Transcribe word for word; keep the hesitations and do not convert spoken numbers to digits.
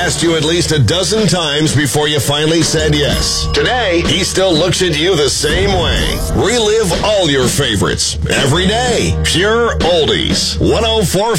asked you at least a dozen times before you finally said yes. Today, he still looks at you the same way. Relive all your favorites every day. Pure Oldies. one oh four